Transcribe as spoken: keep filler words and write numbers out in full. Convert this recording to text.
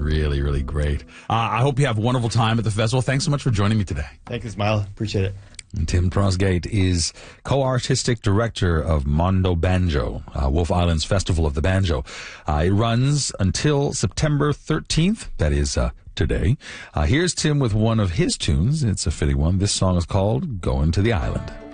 really, really great. Uh, I hope you have a wonderful time at the festival. Thanks so much for joining me today. Thank you, Smile. Appreciate it. And Tim Prosgate is co-artistic director of Mondo Banjo, uh, Wolf Island's Festival of the Banjo. Uh, it runs until September thirteenth. That is uh, today. Uh, here's Tim with one of his tunes. It's a fitting one. This song is called Going to the Island.